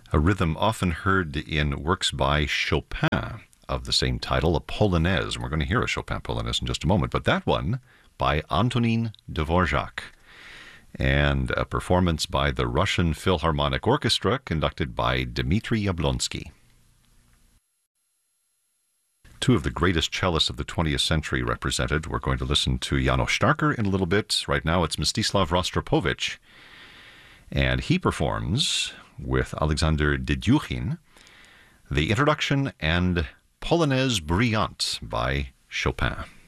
A rhythm often heard in works by Chopin of the same title, a Polonaise. And we're going to hear a Chopin Polonaise in just a moment. But that one by Antonin Dvorak. And a performance by the Russian Philharmonic Orchestra conducted by Dmitry Yablonsky. Two of the greatest cellists of the 20th century represented. We're going to listen to János Starker in a little bit. Right now it's Mstislav Rostropovich. And he performs with Alexander Dedyukhin the introduction and Polonaise Brillante by Chopin.